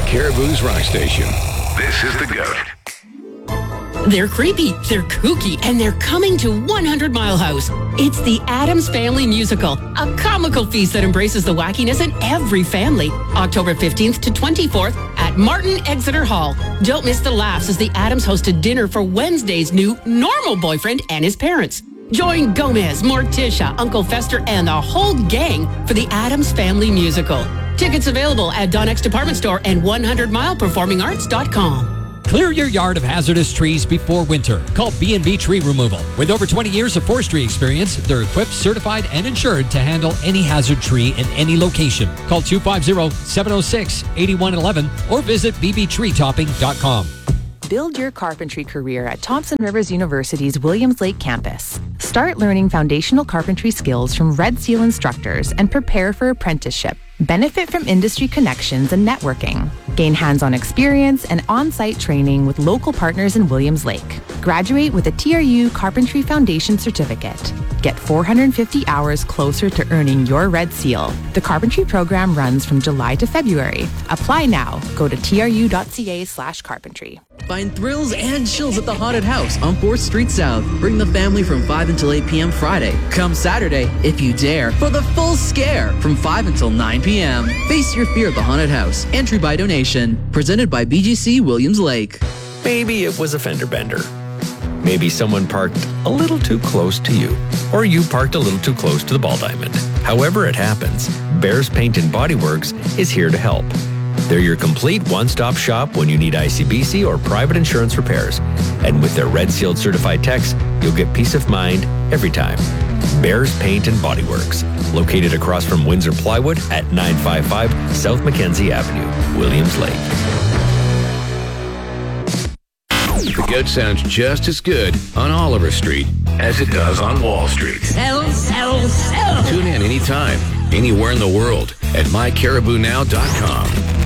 Caribou's Rock Station. This is The Goat. They're creepy, they're kooky, and they're coming to 100 Mile House. It's the Addams Family Musical, a comical feast that embraces the wackiness in every family. October 15th to 24th at Martin Exeter Hall. Don't miss the laughs as the Addams hosted dinner for Wednesday's new normal boyfriend and his parents. Join Gomez, Morticia, Uncle Fester, and the whole gang for the Addams Family Musical. Tickets available at Donnex Department Store and 100mileperformingarts.com. Clear your yard of hazardous trees before winter. Call B&B Tree Removal. With over 20 years of forestry experience, they're equipped, certified, and insured to handle any hazard tree in any location. Call 250-706-8111 or visit bbtreetopping.com. Build your carpentry career at Thompson Rivers University's Williams Lake campus. Start learning foundational carpentry skills from Red Seal instructors and prepare for apprenticeship. Benefit from industry connections and networking. Gain hands-on experience and on-site training with local partners in Williams Lake. Graduate with a TRU Carpentry Foundation Certificate. Get 450 hours closer to earning your Red Seal. The carpentry program runs from July to February. Apply now. Go to tru.ca/carpentry. Find thrills and chills at the Haunted House on 4th Street South. Bring the family from 5 until 8 p.m. Friday. Come Saturday, if you dare, for the full scare from 5 until 9 p.m. Face your fear at the Haunted House. Entry by donation. Presented by BGC Williams Lake. Maybe it was a fender bender. Maybe someone parked a little too close to you, or you parked a little too close to the ball diamond. However it happens, Bears Paint and Body Works is here to help. They're your complete one-stop shop when you need ICBC or private insurance repairs. And with their Red Sealed certified techs, you'll get peace of mind every time. Bears Paint and Body Works, located across from Windsor Plywood at 955 South Mackenzie Avenue, Williams Lake. The Goat sounds just as good on Oliver Street as it does on Wall Street. Sell, sell, sell. Tune in anytime, anywhere in the world at mycaribounow.com.